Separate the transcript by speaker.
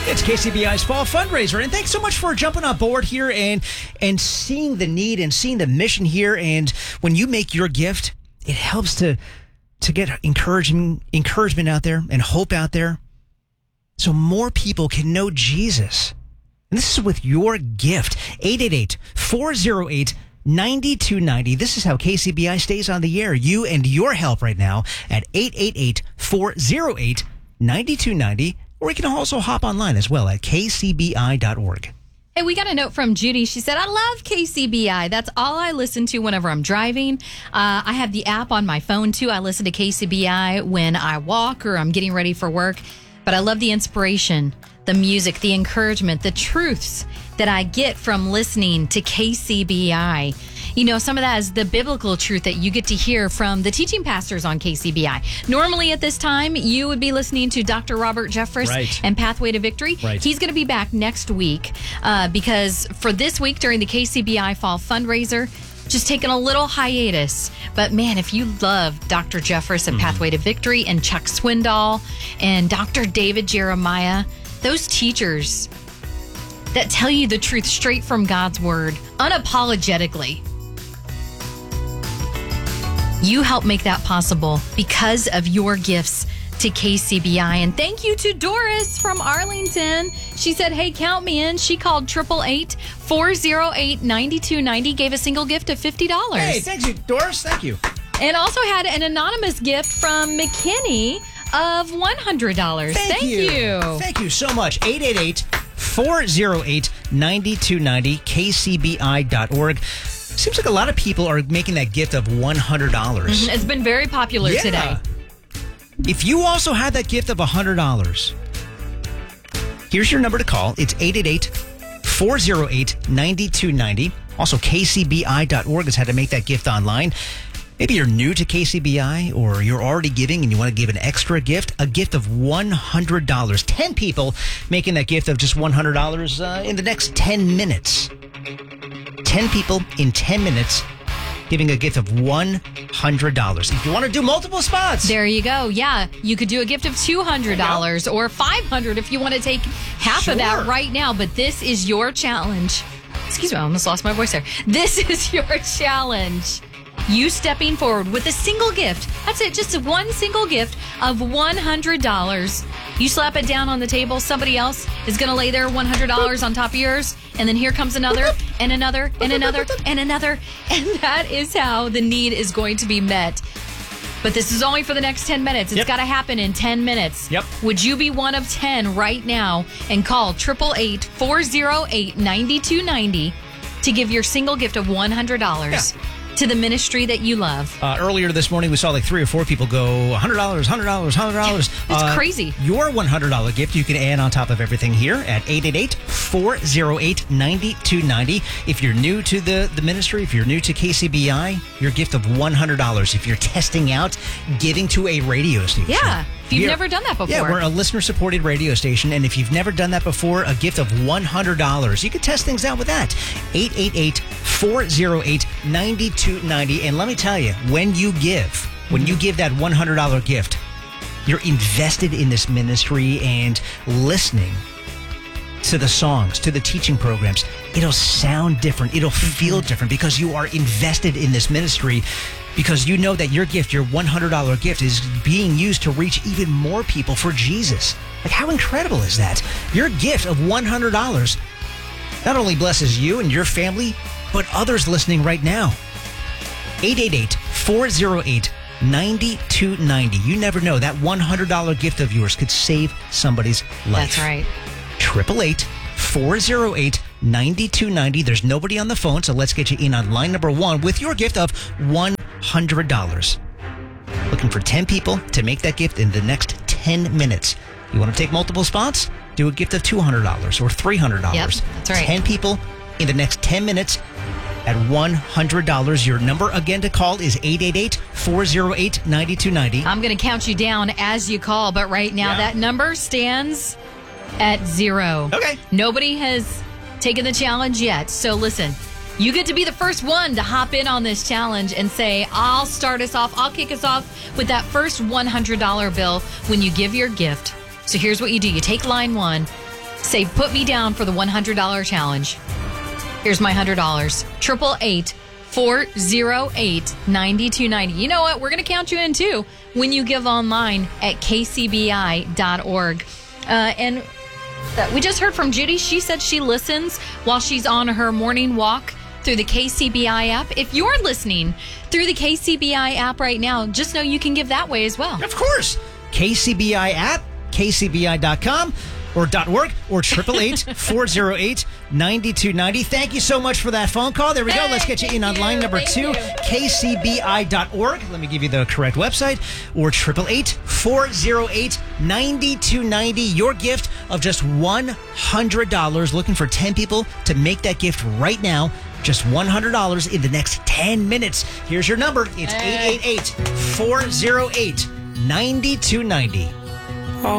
Speaker 1: It's KCBI's Fall Fundraiser, and thanks so much for jumping on board here and seeing the need and seeing the mission here. And when you make your gift, it helps to get encouragement out there and hope out there so more people can know Jesus. And this is with your gift. 888-408-9290. This is how KCBI stays on the air. You and your help right now at 888-408-9290. Or you can also hop online as well at kcbi.org.
Speaker 2: Hey, we got a note from Judy. She said, I love KCBI. That's all I listen to whenever I'm driving. I have the app on my phone, too. I listen to KCBI when I walk or I'm getting ready for work. But I love the inspiration, the music, the encouragement, the truths that I get from listening to KCBI. You know, some of that is the biblical truth that you get to hear from the teaching pastors on KCBI. Normally at this time, you would be listening to Dr. Robert Jeffress and Pathway to Victory.
Speaker 1: Right.
Speaker 2: He's going to be back next week because for this week during the KCBI Fall Fundraiser, just taking a little hiatus. But man, if you love Dr. Jeffress and Pathway to Victory and Chuck Swindoll and Dr. David Jeremiah, those teachers that tell you the truth straight from God's Word, unapologetically. You help make that possible because of your gifts to KCBI. And thank you to Doris from Arlington. She said, hey, count me in. She called 888-408-9290, gave a single gift of $50.
Speaker 1: Hey, thank you, Doris. Thank you.
Speaker 2: And also had an anonymous gift from McKinney of $100. Thank you.
Speaker 1: Thank you so much. 888-408-9290, kcbi.org. Seems like a lot of people are making that gift of $100.
Speaker 2: It's been very popular today.
Speaker 1: If you also had that gift of $100, here's your number to call. It's 888-408-9290. Also, kcbi.org is how to make that gift online. Maybe you're new to KCBI or you're already giving and you want to give an extra gift, a gift of $100. 10 people making that gift of just $100 in the next 10 minutes. 10 people in 10 minutes giving a gift of $100. If you want to do multiple spots.
Speaker 2: There you go. Yeah. You could do a gift of $200 or $500 if you want to take half of that right now. But this is your challenge. Excuse me, I almost lost my voice there. This is your challenge. You stepping forward with a single gift. That's it. Just one single gift of $100. You slap it down on the table. Somebody else is going to lay their $100 on top of yours. And then here comes another and another and another and another. And that is how the need is going to be met. But this is only for the next 10 minutes. It's got to happen in 10 minutes. Would you be one of 10 right now and call 888-408-9290 to give your single gift of $100? To the ministry that you love.
Speaker 1: Earlier this morning, we saw like 3 or 4 people go $100, $100.
Speaker 2: It's crazy.
Speaker 1: Your $100 gift you can add on top of everything here at 888-408-9290. If you're new to the ministry, if you're new to KCBI, your gift of $100. If you're testing out giving to a radio station.
Speaker 2: Yeah. If you've never done that before.
Speaker 1: Yeah, we're a listener-supported radio station, and if you've never done that before, a gift of $100. You can test things out with that. 888-408-9290. And let me tell you, when you give that $100 gift, you're invested in this ministry and listening to the songs, to the teaching programs. It'll sound different. It'll feel different because you are invested in this ministry. Because you know that your gift, your $100 gift, is being used to reach even more people for Jesus. Like, how incredible is that? Your gift of $100 not only blesses you and your family, but others listening right now. 888-408-9290. You never know. That $100 gift of yours could save somebody's life.
Speaker 2: That's right.
Speaker 1: 888-408-9290. There's nobody on the phone, so let's get you in on line number 1 with your gift of $100. Looking for 10 people to make that gift in the next 10 minutes. You want to take multiple spots? Do a gift of $200 or $300.
Speaker 2: Yep, that's right.
Speaker 1: 10 people in the next 10 minutes at $100. Your number again to call is 888-408-9290.
Speaker 2: I'm going to count you down as you call, but right now that number stands at 0.
Speaker 1: Okay.
Speaker 2: Nobody has taken the challenge yet. So listen, you get to be the first one to hop in on this challenge and say, I'll start us off. I'll kick us off with that first $100 bill when you give your gift. So here's what you do. You take line 1. Say, put me down for the $100 challenge. Here's my $100. 888-408-9290. You know what? We're going to count you in too when you give online at kcbi.org. And we just heard from Judy. She said she listens while she's on her morning walk through the KCBI app. If you're listening through the KCBI app right now, just know you can give that way as well.
Speaker 1: Of course. KCBI app, kcbi.com. or .org or 888-408-9290. Thank you so much for that phone call. There we go. Let's get you in on line number 2, kcbi.org. Let me give you the correct website. Or 888-408-9290. Your gift of just $100. Looking for 10 people to make that gift right now. Just $100 in the next 10 minutes. Here's your number. It's 888-408-9290.